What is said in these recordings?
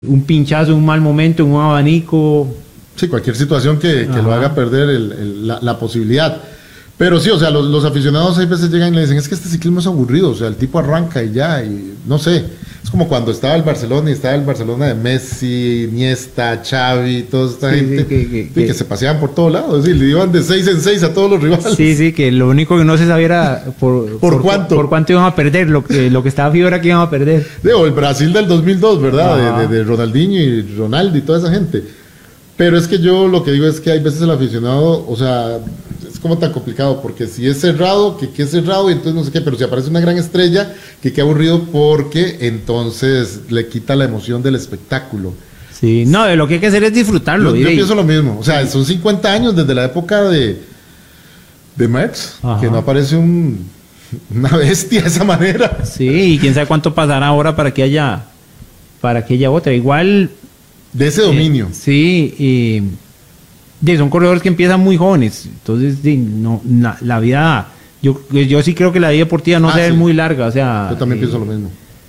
un pinchazo, un mal momento, un abanico. Sí, cualquier situación que lo haga perder la posibilidad. Pero sí, o sea, los aficionados a veces llegan y le dicen, es que este ciclismo es aburrido, o sea, el tipo arranca y ya, y no sé, es como cuando estaba el Barcelona y estaba el Barcelona de Messi, Iniesta, Xavi, toda esta gente que se paseaban por todos lados, es decir, le iban de 6 en 6 a todos los rivales. Sí, que lo único que no se sabía era ¿Por cuánto? Por cuánto iban a perder, lo que estaba fijo era que iban a perder. O el Brasil del 2002, ¿verdad? De Ronaldinho y Ronaldo y toda esa gente. Pero es que yo lo que digo es que hay veces el aficionado, o sea, es como tan complicado, porque si es cerrado, que es cerrado y entonces no sé qué, pero si aparece una gran estrella, que qué aburrido porque entonces le quita la emoción del espectáculo. Sí, no, lo que hay que hacer es disfrutarlo. Yo pienso lo mismo, o sea, son 50 años desde la época de Merckx, que no aparece una bestia de esa manera. Sí, y quién sabe cuánto pasará ahora para que haya otra. Igual... De ese dominio. Sí, son corredores que empiezan muy jóvenes. Entonces, la vida... Yo sí creo que la vida deportiva no debe ser muy larga. O sea, yo también pienso lo mismo.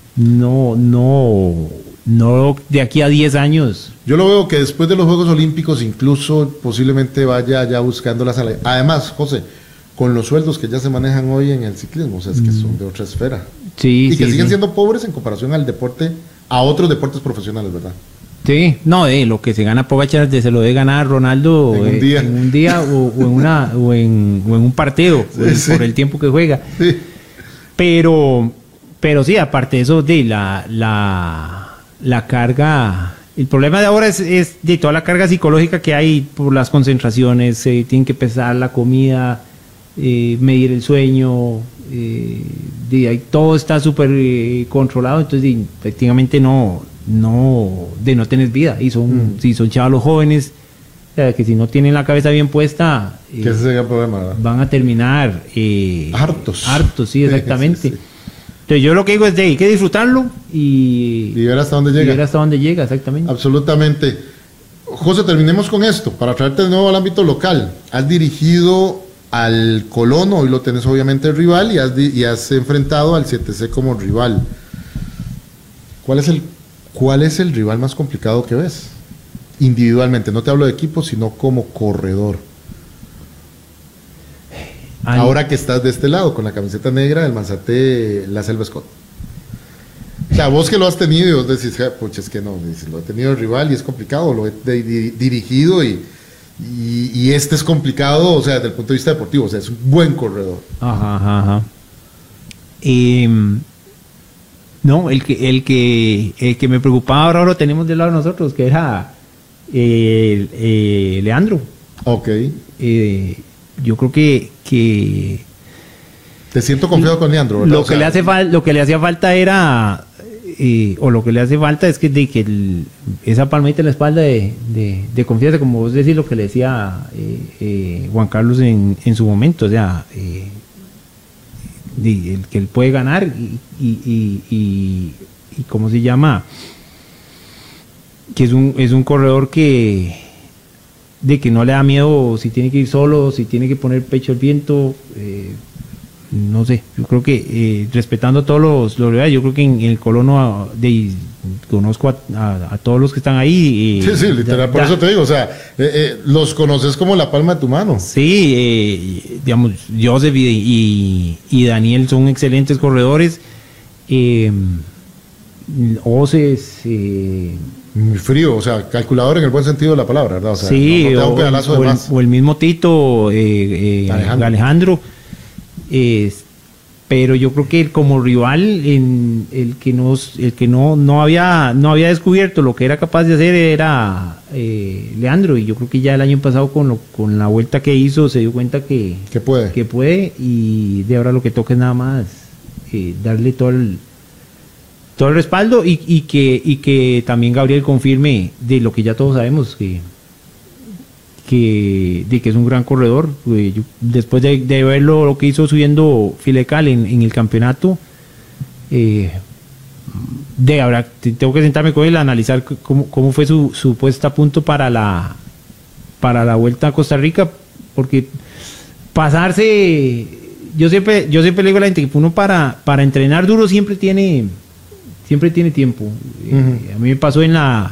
No de aquí a 10 años. Yo lo veo que después de los Juegos Olímpicos incluso posiblemente vaya ya buscando la salida. Además, José, con los sueldos que ya se manejan hoy en el ciclismo, o sea, es que son de otra esfera. Sí, y que siguen siendo pobres en comparación al deporte, a otros deportes profesionales, ¿verdad? Sí, no, lo que se gana Pogačar se lo debe ganar Ronaldo en un día o en un partido, por el tiempo que juega. Sí. Pero sí, aparte de eso, de la carga, el problema de ahora es de toda la carga psicológica que hay por las concentraciones, tienen que pesar la comida, medir el sueño, todo está súper controlado, entonces prácticamente no tenés vida, y si son chavalos jóvenes, o sea, que si no tienen la cabeza bien puesta, que ese sería el problema, ¿verdad? Van a terminar hartos, sí, exactamente. Sí. Entonces yo lo que digo es hay que disfrutarlo y ver hasta dónde llega. Y ver hasta dónde llega, exactamente. Absolutamente. José, terminemos con esto, para traerte de nuevo al ámbito local. Has dirigido al Colón, hoy lo tenés obviamente rival, y has enfrentado al 7C como rival. ¿Cuál es el rival más complicado que ves? Individualmente, no te hablo de equipo, sino como corredor. Ahora que estás de este lado, con la camiseta negra del Manzate La Selva Scott. O sea, vos que lo has tenido y vos decís, pucha, es que no, lo he tenido el rival y es complicado, lo he dirigido y este es complicado, o sea, desde el punto de vista deportivo, o sea, es un buen corredor. Ajá. No, el que me preocupaba ahora lo tenemos del lado de nosotros, que era Leandro. Ok. Yo creo que te siento confiado con Leandro, ¿verdad? Lo que le hacía falta era o lo que le hace falta es que esa palmadita en la espalda de confianza, como vos decís, lo que le decía Juan Carlos en su momento, o sea, el que él puede ganar y ¿cómo se llama? Que es un corredor que no le da miedo si tiene que ir solo, si tiene que poner pecho al viento, no sé, yo creo que respetando todos los rivales, yo creo que en el Colono conozco a todos los que están ahí. Sí, literal, por eso te digo, o sea, los conoces como la palma de tu mano. Sí, digamos, Joseph y Daniel son excelentes corredores. Oces, muy frío, o sea, calculador en el buen sentido de la palabra, ¿verdad? O sea, sí, no te da un pedalazo de más. O el mismo Tito, Alejandro. Pero yo creo que como rival, el que no había descubierto lo que era capaz de hacer era Leandro, y yo creo que ya el año pasado con la vuelta que hizo se dio cuenta que puede, y de ahora lo que toca es nada más darle todo el respaldo y que también Gabriel confirme de lo que ya todos sabemos, que es un gran corredor. Después de ver lo que hizo subiendo Filecal en el campeonato, tengo que sentarme con él a analizar cómo fue su puesta a punto para la vuelta a Costa Rica, porque pasarse, yo siempre le digo a la gente que uno para entrenar duro siempre tiene siempre tiene tiempo. A mí me pasó en la